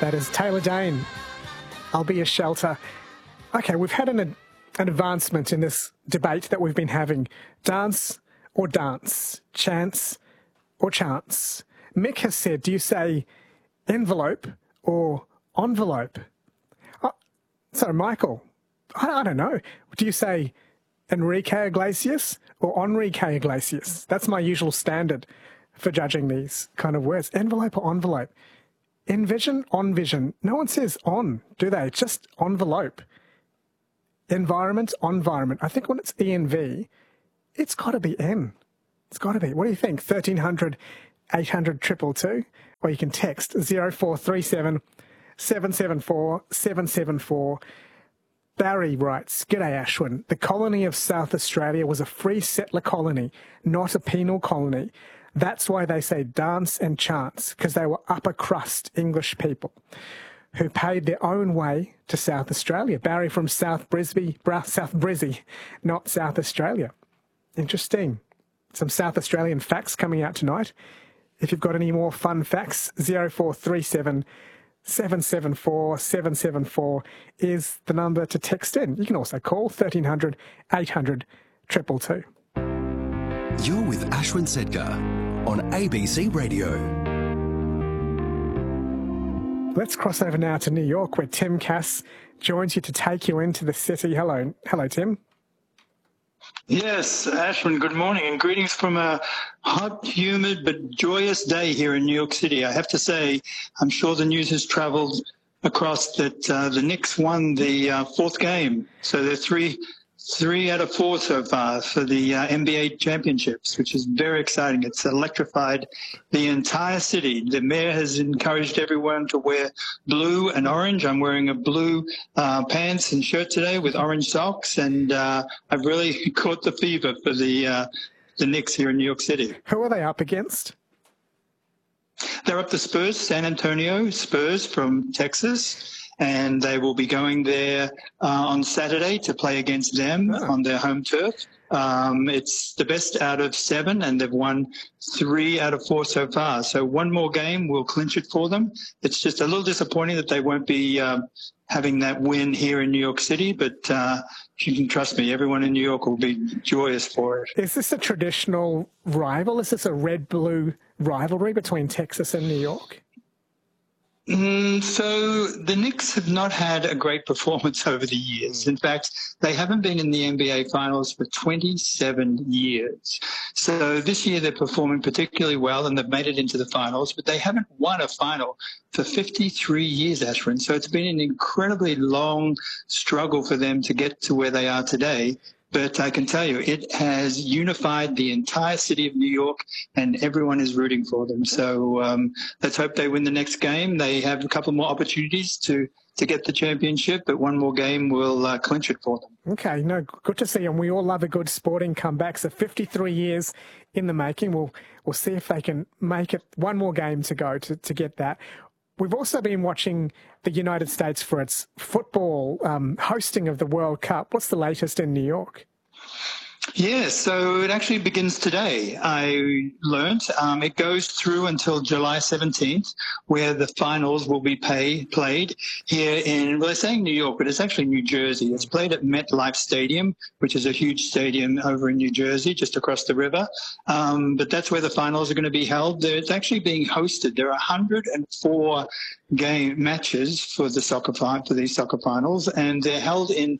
That is Taylor Dayne. I'll be a shelter. Okay, we've had an advancement in this debate that we've been having. Dance or dance? Chance or chance? Mick has said, do you say envelope or envelope? So, Michael, I don't know. Do you say Enrique Iglesias or Enrique Iglesias? That's my usual standard for judging these kind of words. Envelope or envelope? Envision, on vision. No one says on, do they? It's just envelope. Environment, environment. I think when it's ENV, it's got to be N. It's got to be. What do you think? 1300 800 222? Or you can text 0437 774 774. Barry writes, G'day Ashwin. The colony of South Australia was a free settler colony, not a penal colony. That's why they say dance and chance, because they were upper crust English people who paid their own way to South Australia. Barry from South Brisbane, not South Australia. Interesting. Some South Australian facts coming out tonight. If you've got any more fun facts, 0437 774 774 is the number to text in. You can also call 1300 800 222. You're with Ashwin Sedgar on ABC Radio. Let's cross over now to New York, where Tim Cass joins you to take you into the city. Hello, Tim. Yes, Ashwin, good morning and greetings from a hot, humid but joyous day here in New York City. I have to say, I'm sure the news has travelled across that the Knicks won the fourth game. So they're three out of four so far for the NBA championships, which is very exciting. It's electrified the entire city. The mayor has encouraged everyone to wear blue and orange. I'm wearing a blue pants and shirt today with orange socks, and I've really caught the fever for the Knicks here in New York City. Who are they up against? They're up the Spurs, San Antonio Spurs from Texas. And they will be going there on Saturday to play against them on their home turf. It's the best out of 7, and they've won 3 out of 4 so far. So one more game will clinch it for them. It's just a little disappointing that they won't be having that win here in New York City, but you can trust me, everyone in New York will be joyous for it. Is this a traditional rival? Is this a red-blue rivalry between Texas and New York? So the Knicks have not had a great performance over the years. In fact, they haven't been in the NBA Finals for 27 years. So this year they're performing particularly well and they've made it into the Finals, but they haven't won a final for 53 years, Ashwin. So it's been an incredibly long struggle for them to get to where they are today. But I can tell you, it has unified the entire city of New York, and everyone is rooting for them. So let's hope they win the next game. They have a couple more opportunities to get the championship, but one more game will clinch it for them. Okay, no, good to see, and we all love a good sporting comeback. So 53 years in the making. We'll see if they can make it one more game to go to get that. We've also been watching the United States for its football hosting of the World Cup. What's the latest in New York? Yes, so it actually begins today. I learned it goes through until July 17th, where the finals will be played here in, well, they're saying New York, but it's actually New Jersey. It's played at MetLife Stadium, which is a huge stadium over in New Jersey, just across the river. But that's where the finals are going to be held. It's actually being hosted. There are 104 matches for these soccer finals, and they're held in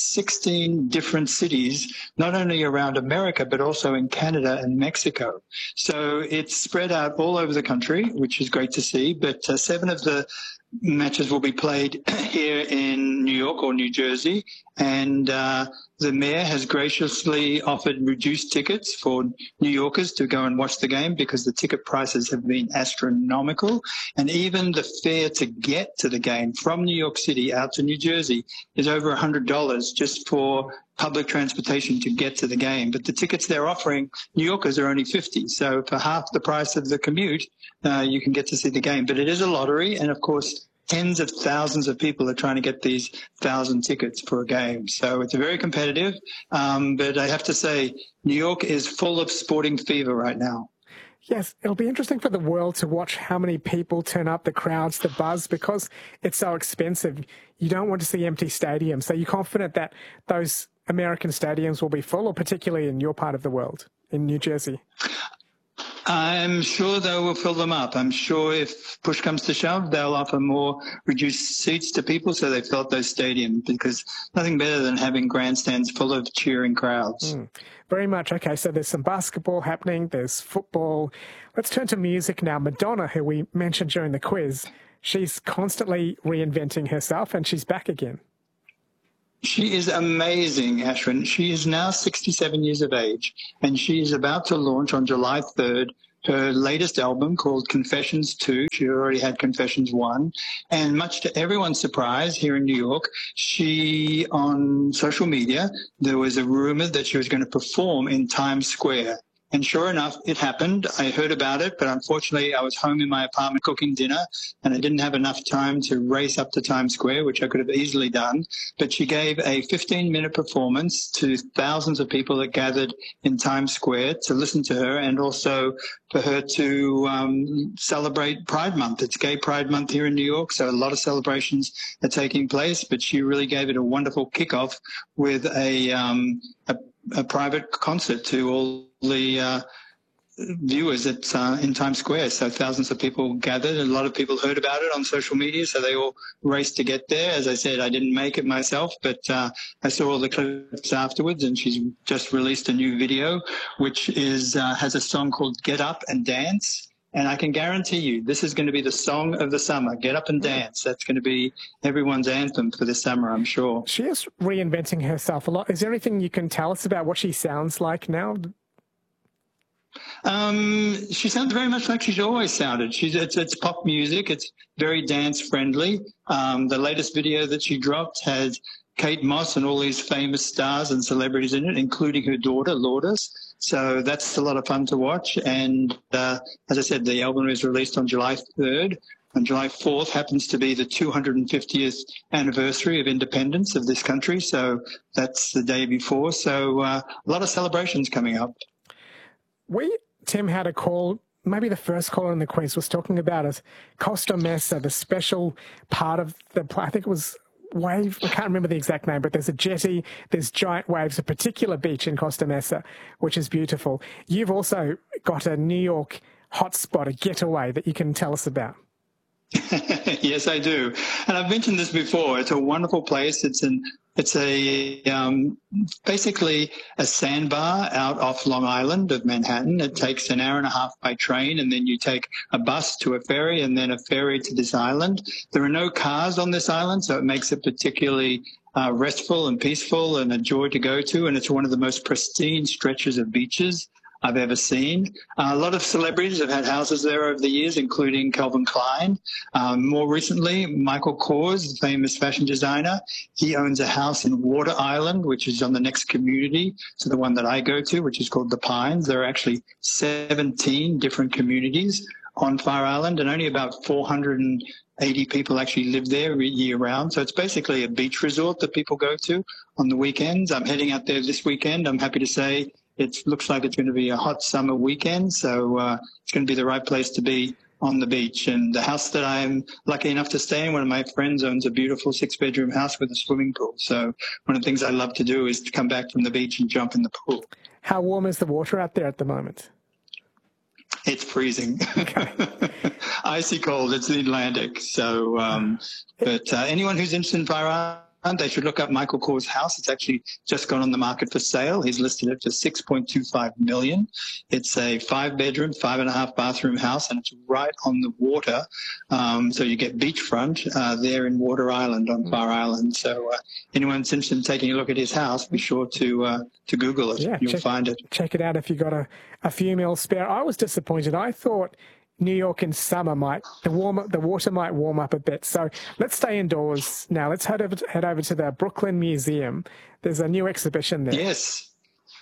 16 different cities, not only around America, but also in Canada and Mexico. So it's spread out all over the country, which is great to see. But 7 of the matches will be played here in New York or New Jersey. And the mayor has graciously offered reduced tickets for New Yorkers to go and watch the game because the ticket prices have been astronomical. And even the fare to get to the game from New York City out to New Jersey is over $100 just for public transportation to get to the game. But the tickets they're offering New Yorkers are only $50. So for half the price of the commute, you can get to see the game. But it is a lottery. And of course, tens of thousands of people are trying to get these 1,000 tickets for a game. So it's very competitive. But I have to say, New York is full of sporting fever right now. Yes, it'll be interesting for the world to watch how many people turn up, the crowds, the buzz, because it's so expensive. You don't want to see empty stadiums. So you're confident that those American stadiums will be full, or particularly in your part of the world, in New Jersey? I'm sure they will fill them up. I'm sure if push comes to shove, they'll offer more reduced seats to people so they fill up those stadiums, because nothing better than having grandstands full of cheering crowds. Very much. Okay, so there's some basketball happening, there's football. Let's turn to music now. Madonna, who we mentioned during the quiz, she's constantly reinventing herself, and she's back again. She is amazing, Ashwin. She is now 67 years of age, and she is about to launch on July 3rd her latest album called Confessions 2. She already had Confessions 1. And much to everyone's surprise here in New York, she, on social media, there was a rumor that she was going to perform in Times Square. And sure enough, it happened. I heard about it, but unfortunately I was home in my apartment cooking dinner, and I didn't have enough time to race up to Times Square, which I could have easily done. But she gave a 15-minute performance to thousands of people that gathered in Times Square to listen to her, and also for her to celebrate Pride Month. It's Gay Pride Month here in New York, so a lot of celebrations are taking place, but she really gave it a wonderful kickoff with a private concert to all the viewers at in Times Square. So thousands of people gathered, and a lot of people heard about it on social media, so they all raced to get there. As I said, I didn't make it myself, but I saw all the clips afterwards, and she's just released a new video, which is has a song called Get Up and Dance. And I can guarantee you, this is going to be the song of the summer. Get up and dance. That's going to be everyone's anthem for this summer, I'm sure. She is reinventing herself a lot. Is there anything you can tell us about what she sounds like now? She sounds very much like she's always sounded. It's pop music. It's very dance friendly. The latest video that she dropped has Kate Moss and all these famous stars and celebrities in it, including her daughter, Lourdes. So that's a lot of fun to watch. And as I said, the album is released on July 3rd. And July 4th happens to be the 250th anniversary of independence of this country. So that's the day before. So a lot of celebrations coming up. Tim had a call, maybe the first caller in the quiz was talking about it, Costa Mesa, the special part of the, I think it was wave, I can't remember the exact name, but there's a jetty, there's giant waves, a particular beach in Costa Mesa, which is beautiful. You've also got a New York hotspot, a getaway that you can tell us about. Yes, I do. And I've mentioned this before. It's a wonderful place. It's basically a sandbar out off Long Island of Manhattan. It takes an hour and a half by train, and then you take a bus to a ferry and then a ferry to this island. There are no cars on this island, so it makes it particularly restful and peaceful and a joy to go to. And it's one of the most pristine stretches of beaches I've ever seen. A lot of celebrities have had houses there over the years, including Calvin Klein. More recently, Michael Kors, the famous fashion designer, he owns a house in Water Island, which is on the next community to the one that I go to, which is called The Pines. There are actually 17 different communities on Fire Island, and only about 480 people actually live there year-round. So it's basically a beach resort that people go to on the weekends. I'm heading out there this weekend. I'm happy to say it looks like it's going to be a hot summer weekend, so it's going to be the right place to be on the beach. And the house that I'm lucky enough to stay in, one of my friends owns a beautiful 6-bedroom house with a swimming pool. So one of the things I love to do is to come back from the beach and jump in the pool. How warm is the water out there at the moment? It's freezing. Okay. Icy cold. It's the Atlantic. So, but anyone who's interested in Fire Island, they should look up Michael Kors' house. It's actually just gone on the market for sale. He's listed it for $6.25 million. It's a 5-bedroom, 5.5 bathroom house, and it's right on the water. So you get beachfront there in Water Island on Fire Island. So anyone's interested in taking a look at his house, be sure to Google it. Yeah, You'll find it. Check it out if you've got a few mils spare. I was disappointed. I thought New York in summer the water might warm up a bit. So let's stay indoors now. Let's head over to the Brooklyn Museum. There's a new exhibition there. Yes,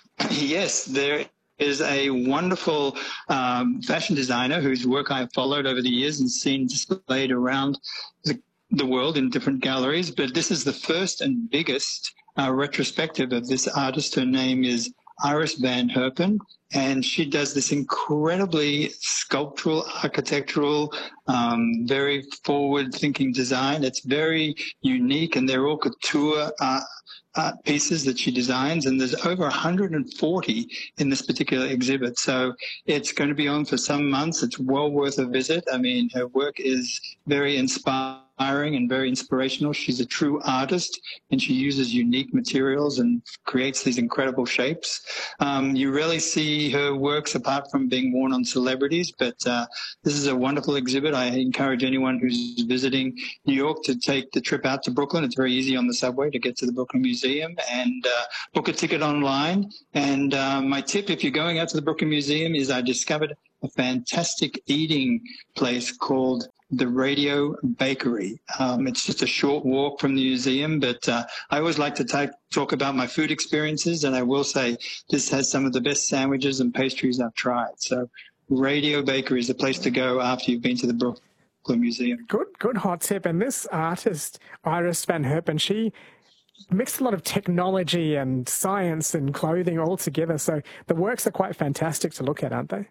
there is a wonderful fashion designer whose work I've followed over the years and seen displayed around the world in different galleries. But this is the first and biggest retrospective of this artist. Her name is Iris Van Herpen, and she does this incredibly sculptural, architectural, very forward-thinking design. It's very unique, and they're all couture pieces that she designs, and there's over 140 in this particular exhibit. So it's going to be on for some months. It's well worth a visit. I mean, her work is very inspiring and very inspirational. She's a true artist, and she uses unique materials and creates these incredible shapes. You rarely see her works apart from being worn on celebrities, but this is a wonderful exhibit. I encourage anyone who's visiting New York to take the trip out to Brooklyn. It's very easy on the subway to get to the Brooklyn Museum, and book a ticket online. And my tip, if you're going out to the Brooklyn Museum, is I discovered a fantastic eating place called the Radio Bakery. It's just a short walk from the museum, but I always like to talk about my food experiences, and I will say this has some of the best sandwiches and pastries I've tried. So Radio Bakery is the place to go after you've been to the Brooklyn Museum. Good hot tip. And this artist, Iris Van Herpen, she mixed a lot of technology and science and clothing all together. So the works are quite fantastic to look at, aren't they?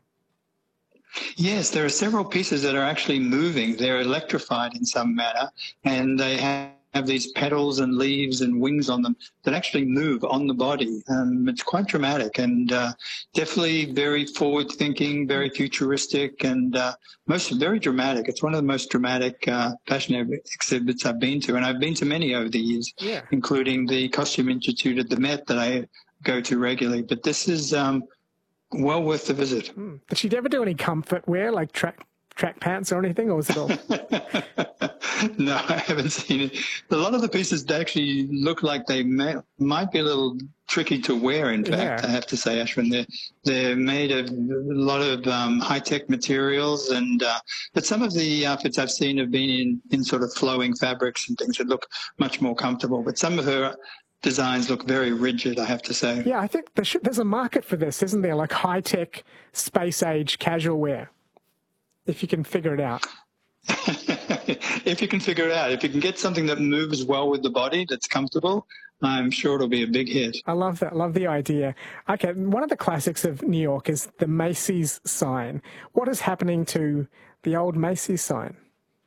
Yes, there are several pieces that are actually moving. They're electrified in some manner, and they have these petals and leaves and wings on them that actually move on the body. It's quite dramatic, and definitely very forward-thinking, very futuristic, and very dramatic. It's one of the most dramatic fashion exhibits I've been to, and I've been to many over the years, including the Costume Institute at the Met that I go to regularly. But this is well worth the visit. Did she ever do any comfort wear, like track pants or anything, or was it all? No, I haven't seen it. A lot of the pieces actually look like they might be a little tricky to wear, in fact, I have to say, Ashwin. They're made of a lot of high-tech materials, and but some of the outfits I've seen have been in sort of flowing fabrics and things that look much more comfortable. But some of her designs look very rigid, I have to say. Yeah, I think there's a market for this, isn't there? Like high-tech, space-age casual wear, if you can figure it out. If you can figure it out. If you can get something that moves well with the body, that's comfortable, I'm sure it'll be a big hit. I love that. Love the idea. Okay, one of the classics of New York is the Macy's sign. What is happening to the old Macy's sign?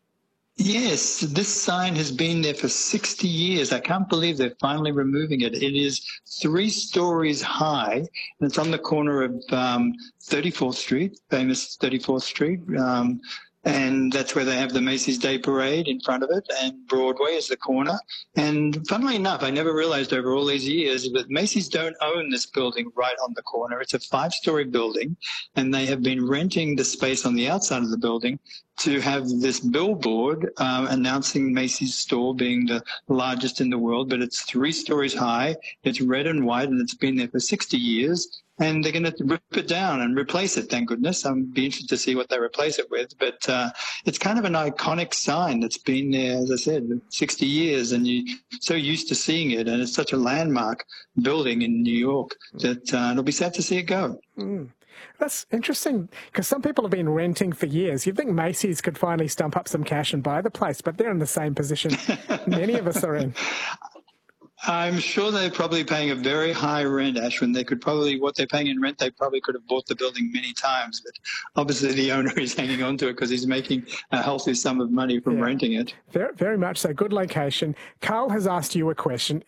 Yes, this sign has been there for 60 years. I can't believe they're finally removing it. It is 3 stories high, and it's on the corner of 34th Street, famous 34th Street. And that's where they have the Macy's Day Parade in front of it, and Broadway is the corner. And funnily enough, I never realized over all these years, but Macy's don't own this building right on the corner. It's a 5-story building, and they have been renting the space on the outside of the building to have this billboard announcing Macy's store being the largest in the world. But it's 3 stories high, it's red and white, and it's been there for 60 years. And they're going to rip it down and replace it, thank goodness. I'd be interested to see what they replace it with. But it's kind of an iconic sign that's been there, as I said, 60 years, and you're so used to seeing it. And it's such a landmark building in New York that it'll be sad to see it go. That's interesting, because some people have been renting for years. You'd think Macy's could finally stump up some cash and buy the place, but they're in the same position many of us are in. I'm sure they're probably paying a very high rent, Ashwin. They could probably, what they're paying in rent, they probably could have bought the building many times. But obviously the owner is hanging on to it because he's making a healthy sum of money from renting it. Very, very much so. Good location. Carl has asked you a question.